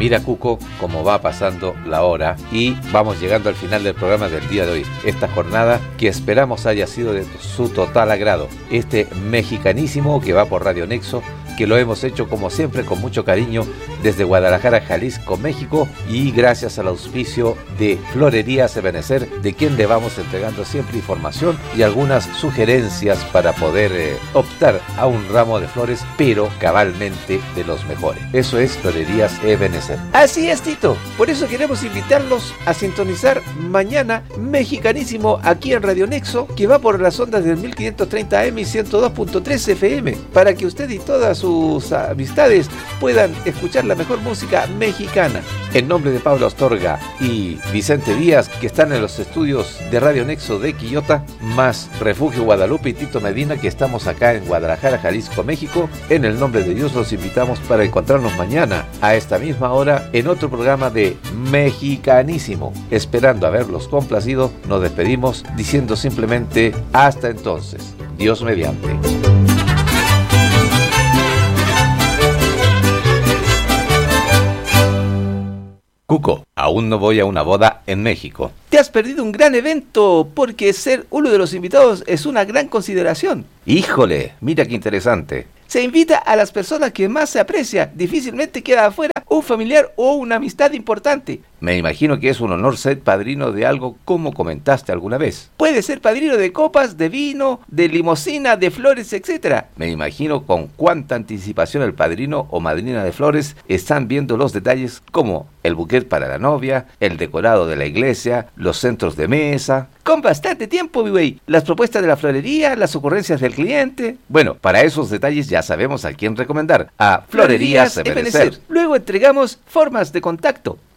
Mira, Cuco, cómo va pasando la hora y vamos llegando al final del programa del día de hoy. Esta jornada que esperamos haya sido de su total agrado. Este mexicanísimo que va por Radio Nexo, que lo hemos hecho como siempre con mucho cariño desde Guadalajara, Jalisco, México, y gracias al auspicio de Florerías Ebenecer, de quien le vamos entregando siempre información y algunas sugerencias para poder optar a un ramo de flores, pero cabalmente de los mejores. Eso es Florerías Ebenecer. Así es, Tito. Por eso queremos invitarlos a sintonizar mañana Mexicanísimo aquí en Radio Nexo, que va por las ondas del 1530 AM y 102.3 FM, para que usted y todas sus amistades puedan escuchar la mejor música mexicana. En nombre de Pablo Astorga y Vicente Díaz, que están en los estudios de Radio Nexo de Quillota, más Refugio Guadalupe y Tito Medina, que estamos acá en Guadalajara, Jalisco, México, en el nombre de Dios los invitamos para encontrarnos mañana a esta misma hora en otro programa de Mexicanísimo. Esperando haberlos complacido, nos despedimos diciendo simplemente hasta entonces. Dios mediante. Cuco, aún no voy a una boda en México. Te has perdido un gran evento porque ser uno de los invitados es una gran consideración. Híjole, mira qué interesante. Se invita a las personas que más se aprecia. Difícilmente queda afuera un familiar o una amistad importante. Me imagino que es un honor ser padrino de algo como comentaste alguna vez. Puede ser padrino de copas, de vino, de limosina, de flores, etc. Me imagino con cuánta anticipación el padrino o madrina de flores están viendo los detalles como el buquet para la novia, el decorado de la iglesia, los centros de mesa. Con bastante tiempo, mi güey. Las propuestas de la florería, las ocurrencias del cliente. Bueno, para esos detalles ya sabemos a quién recomendar. A Florerías Ebenecer. Luego entregamos formas de contacto.